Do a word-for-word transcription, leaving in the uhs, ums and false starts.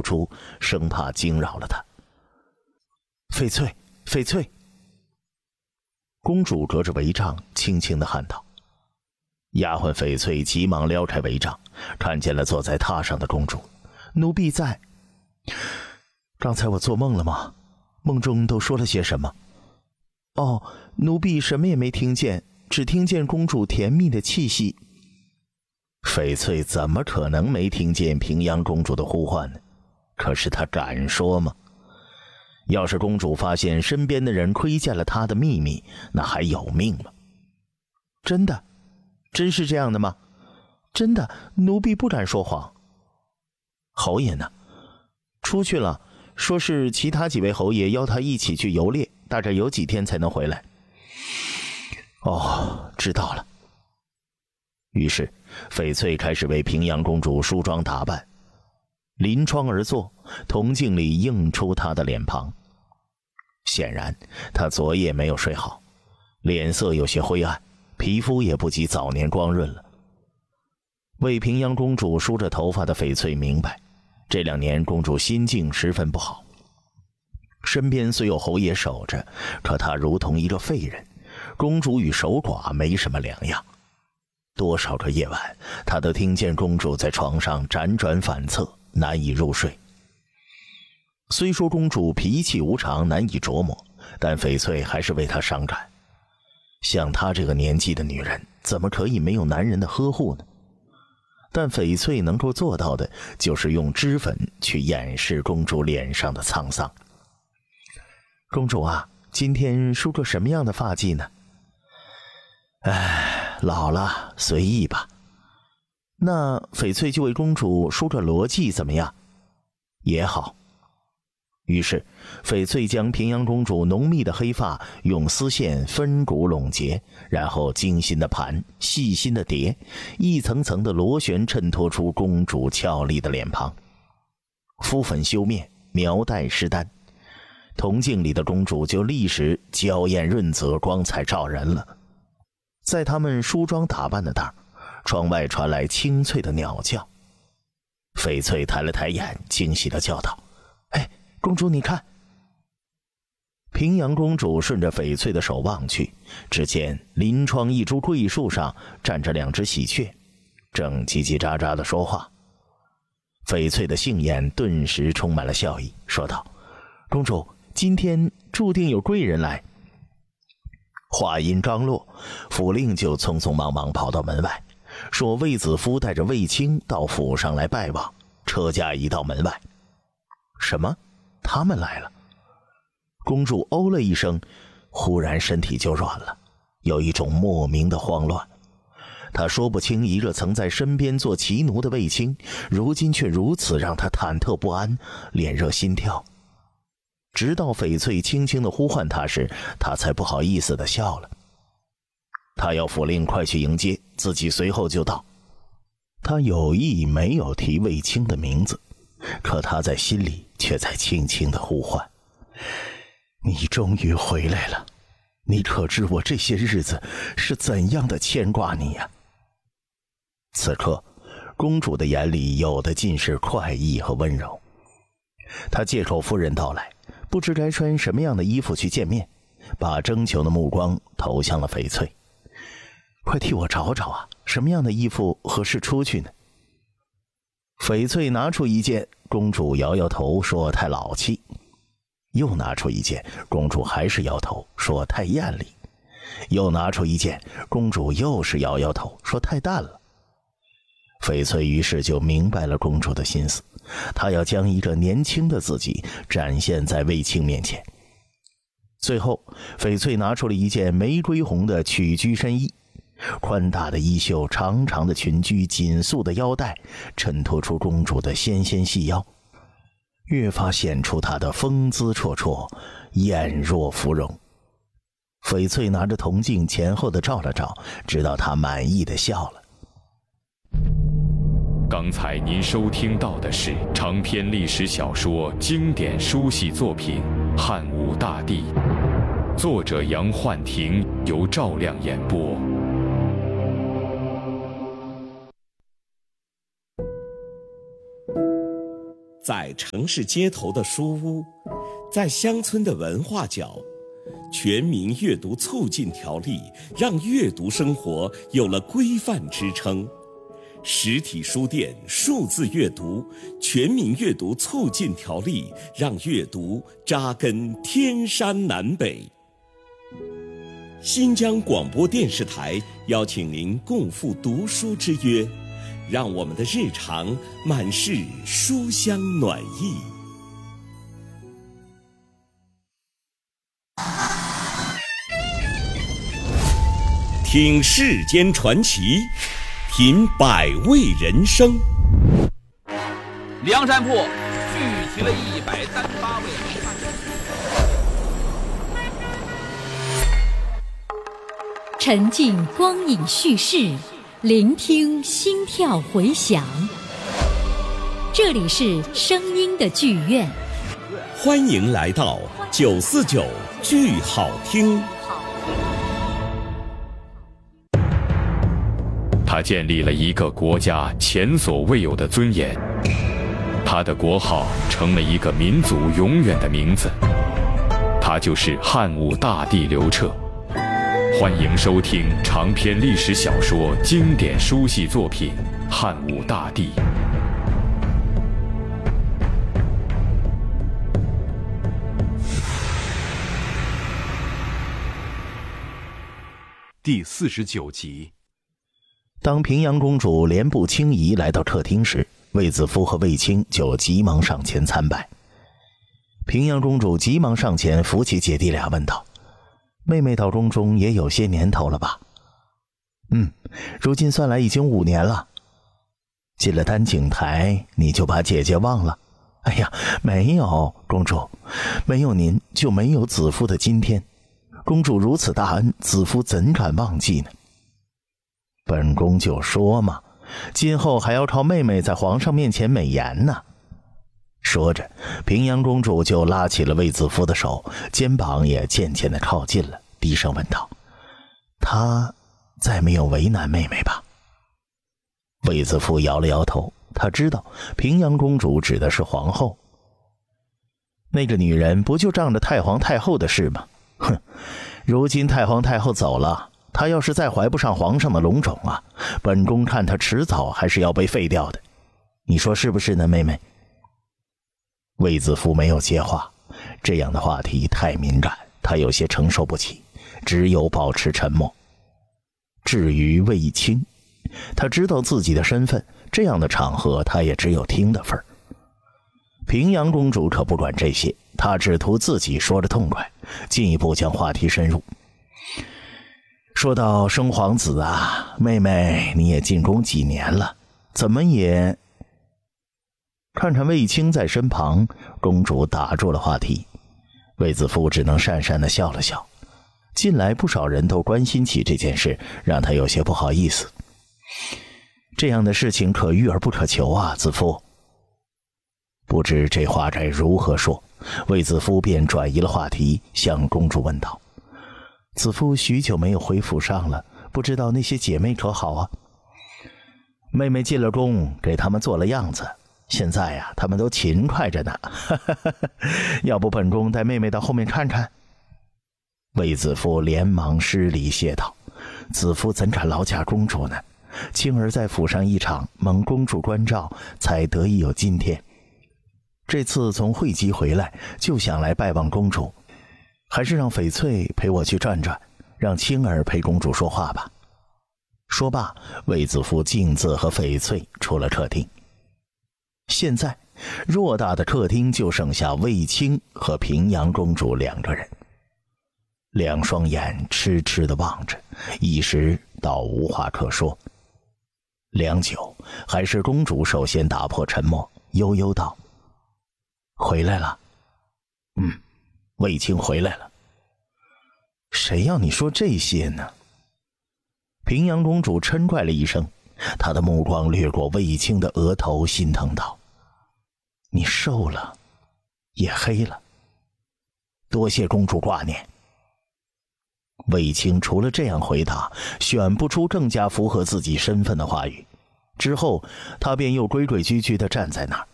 不出，生怕惊扰了她。翡翠，翡翠！公主隔着帷帐轻轻地喊道。丫鬟翡翠急忙撩开帷帐，看见了坐在榻上的公主。奴婢在。刚才我做梦了吗？梦中都说了些什么？哦，奴婢什么也没听见，只听见公主甜蜜的气息。翡翠怎么可能没听见平阳公主的呼唤呢？可是她敢说吗？要是公主发现身边的人窥见了她的秘密，那还有命吗？真的？真是这样的吗？真的，奴婢不敢说谎。侯爷呢？出去了，说是其他几位侯爷邀他一起去游猎，大概有几天才能回来。哦，知道了。于是翡翠开始为平阳公主梳妆打扮，临窗而坐，铜镜里映出她的脸庞。显然她昨夜没有睡好，脸色有些灰暗，皮肤也不及早年光润了。为平阳公主梳着头发的翡翠明白，这两年公主心境十分不好。身边虽有侯爷守着，可她如同一个废人，公主与守寡没什么两样。多少个夜晚，她都听见公主在床上辗转反侧，难以入睡。虽说公主脾气无常，难以琢磨，但翡翠还是为她伤感。像她这个年纪的女人，怎么可以没有男人的呵护呢？但翡翠能够做到的，就是用脂粉去掩饰公主脸上的沧桑。公主啊，今天梳个什么样的发髻呢？唉，老了，随意吧。那翡翠就为公主梳个罗髻怎么样？也好。于是翡翠将平阳公主浓密的黑发用丝线分股拢结，然后精心的盘，细心的叠，一层层的螺旋衬托出公主俏丽的脸庞。敷粉修面，描带施丹，铜镜里的公主就立时娇艳润泽，光彩照人了。在他们梳妆打扮的当儿，窗外传来清脆的鸟叫。翡翠抬了抬眼，惊喜地叫道：哎，公主你看！平阳公主顺着翡翠的手望去，只见临窗一株桂树上站着两只喜鹊，正叽叽喳喳地说话。翡翠的杏眼顿时充满了笑意，说道：公主，今天注定有贵人来。话音刚落，府令就匆匆忙忙跑到门外，说卫子夫带着卫青到府上来拜望，车驾已到门外。什么？他们来了？公主哦了一声，忽然身体就软了，有一种莫名的慌乱。她说不清一个曾在身边做骑奴的卫青，如今却如此让她忐忑不安，脸热心跳。直到翡翠轻轻地呼唤她时，她才不好意思地笑了。她要府令快去迎接，自己随后就到。她有意没有提卫青的名字，可她在心里却在轻轻地呼唤：你终于回来了，你可知我这些日子是怎样的牵挂你呀、啊？此刻公主的眼里有的尽是快意和温柔。她借口夫人到来，不知该穿什么样的衣服去见面，把征求的目光投向了翡翠。快替我找找啊，什么样的衣服合适出去呢？翡翠拿出一件，公主摇摇头说太老气。又拿出一件，公主还是摇头说太艳丽。又拿出一件，公主又是摇摇头说太淡了。翡翠于是就明白了公主的心思，她要将一个年轻的自己展现在卫青面前。最后翡翠拿出了一件玫瑰红的曲裾深衣，宽大的衣袖，长长的裙裾，紧束的腰带，衬托出公主的纤纤细腰，越发显出她的风姿绰绰，艳若芙蓉。翡翠拿着铜镜前后的照了照，直到她满意的笑了。 刚才您收听到的是长篇历史小说经典书系作品《汉武大帝》，作者杨焕廷，由赵亮演播。 在在城市街头的书屋，在乡村的文化角，全民阅读促进条例让阅读生活有了规范支撑。实体书店数字阅读全民阅读促进条例让阅读扎根天山南北。新疆广播电视台邀请您共赴读书之约，让我们的日常满是书香暖意。听世间传奇，品百味人生。 梁山泊聚集了一百三十八位好汉。 沉浸光影叙事，聆听心跳回响。这里是声音的剧院， 欢迎来到九四九剧好听。 他建立了一个国家前所未有的尊严，他的国号成了一个民族永远的名字，他就是汉武大帝刘彻。欢迎收听长篇历史小说经典书系作品《汉武大帝》。 第四十九集。 当平阳公主连步轻移来到客厅时，卫子夫和卫青就急忙上前参拜。平阳公主急忙上前扶起姐弟俩问道：妹妹到宫中也有些年头了吧？嗯，如今算来已经五年了。进了丹景台，你就把姐姐忘了？哎呀，没有，公主，没有您就没有子夫的今天。公主如此大恩，子夫怎敢忘记呢？本宫就说嘛，今后还要靠妹妹在皇上面前美言呢。说着，平阳公主就拉起了卫子夫的手，肩膀也渐渐地靠近了，低声问道：他再没有为难妹妹吧？卫子夫摇了摇头，他知道平阳公主指的是皇后。那个女人不就仗着太皇太后的事吗？哼，如今太皇太后走了，她要是再怀不上皇上的龙种啊，本宫看她迟早还是要被废掉的。你说是不是呢，妹妹？卫子夫没有接话，这样的话题太敏感，他有些承受不起，只有保持沉默。至于卫青，他知道自己的身份，这样的场合他也只有听的份儿。平阳公主可不管这些，她只图自己说得痛快，进一步将话题深入。说到生皇子啊，妹妹你也进宫几年了，怎么也……看看卫青在身旁，公主打住了话题。卫子夫只能讪讪地笑了笑。近来不少人都关心起这件事，让他有些不好意思。这样的事情可遇而不可求啊，子夫。不知这话该如何说，卫子夫便转移了话题，向公主问道：子夫许久没有回府上了，不知道那些姐妹可好啊？妹妹进了宫，给他们做了样子，现在呀、啊，他们都勤快着呢。要不本宫带妹妹到后面看看？卫子夫连忙施礼谢道：子夫怎敢劳驾公主呢？青儿在府上一场，蒙公主关照，才得以有今天。这次从会稽回来，就想来拜望公主，还是让翡翠陪我去转转，让青儿陪公主说话吧。说罢，卫子夫径自和翡翠出了客厅。现在偌大的客厅就剩下卫青和平阳公主两个人，两双眼痴痴地望着，一时倒无话可说。良久，还是公主首先打破沉默，悠悠道：回来了。嗯，卫青回来了。谁要你说这些呢？平阳公主嗔怪了一声，她的目光掠过卫青的额头，心疼道：你瘦了，也黑了，多谢公主挂念。卫青除了这样回答，选不出更加符合自己身份的话语。之后他便又规规矩矩地站在那儿，